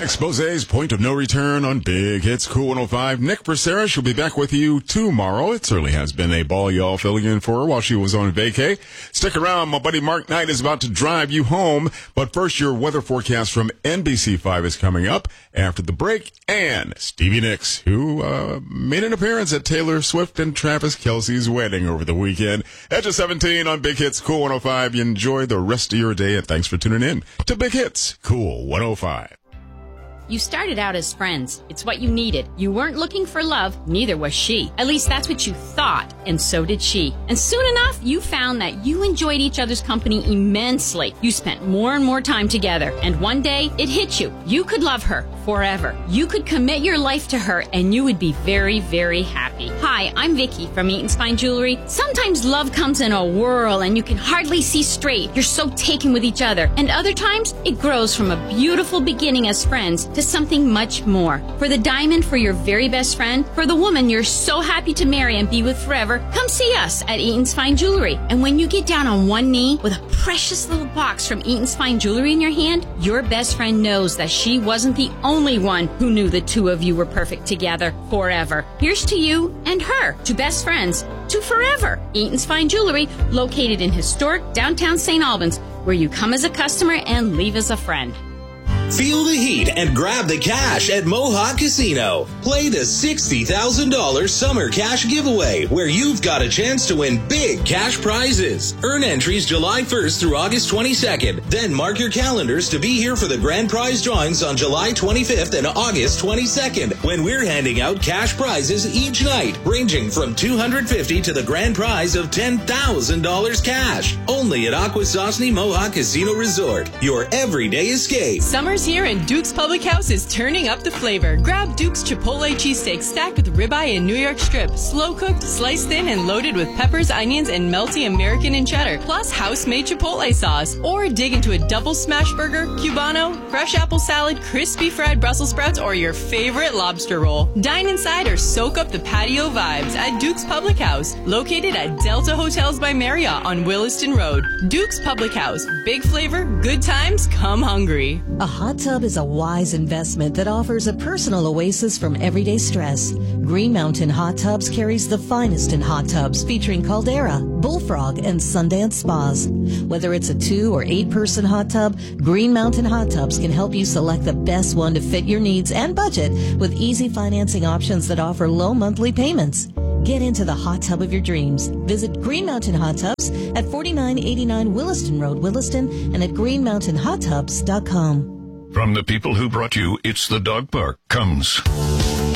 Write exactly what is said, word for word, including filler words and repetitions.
Expose's Point of No Return on Big Hits Cool one oh five. Nick Bracera, she'll be back with you tomorrow. It certainly has been a ball y'all filling in for her while she was on vacay. Stick around. My buddy Mark Knight is about to drive you home. But first, your weather forecast from N B C five is coming up after the break. And Stevie Nicks, who uh, made an appearance at Taylor Swift and Travis Kelce's wedding over the weekend. Edge of seventeen on Big Hits Cool one oh five. You enjoy the rest of your day, and thanks for tuning in to Big Hits Cool one oh five. You started out as friends. It's what you needed. You weren't looking for love, neither was she. At least that's what you thought, and so did she. And soon enough, you found that you enjoyed each other's company immensely. You spent more and more time together, and one day, it hit you. You could love her forever. You could commit your life to her, and you would be very, very happy. Hi, I'm Vicky from Eaton's Fine Jewelry. Sometimes love comes in a whirl, and you can hardly see straight. You're so taken with each other. And other times, it grows from a beautiful beginning as friends to something much more. For the diamond for your very best friend, for the woman you're so happy to marry and be with forever, come see us at Eaton's Fine Jewelry. And when you get down on one knee with a precious little box from Eaton's Fine Jewelry in your hand, your best friend knows that she wasn't the only one who knew the two of you were perfect together forever. Here's to you and her, to best friends, to forever. Eaton's Fine Jewelry, located in historic downtown Saint Albans, where you come as a customer and leave as a friend. Feel the heat and grab the cash at Mohawk Casino. Play the sixty thousand dollars Summer Cash Giveaway, where you've got a chance to win big cash prizes. Earn entries July first through August twenty-second. Then mark your calendars to be here for the grand prize drawings on July twenty-fifth and August twenty-second, when we're handing out cash prizes each night, ranging from two hundred fifty dollars to the grand prize of ten thousand dollars cash. Only at Akwesasne Mohawk Casino Resort, your everyday escape. Summer's here and Duke's Public House is turning up the flavor. Grab Duke's Chipotle cheesesteak stacked with ribeye and New York strip, slow cooked, sliced thin, and loaded with peppers, onions, and melty American and cheddar, plus house-made Chipotle sauce. Or dig into a double smash burger, Cubano, fresh apple salad, crispy fried Brussels sprouts, or your favorite lobster roll. Dine inside or soak up the patio vibes at Duke's Public House, located at Delta Hotels by Marriott on Williston Road. Duke's Public House. Big flavor, good times, come hungry. A hot tub is a wise investment that offers a personal oasis from everyday stress. Green Mountain Hot Tubs carries the finest in hot tubs, featuring Caldera, Bullfrog, and Sundance spas. Whether it's a two or eight person hot tub, Green Mountain Hot Tubs can help you select the best one to fit your needs and budget with easy financing options that offer low monthly payments. Get into the hot tub of your dreams. Visit Green Mountain Hot Tubs at forty-nine eighty-nine Williston Road, Williston, and at green mountain hot tubs dot com. From the people who brought you It's the Dog Park comes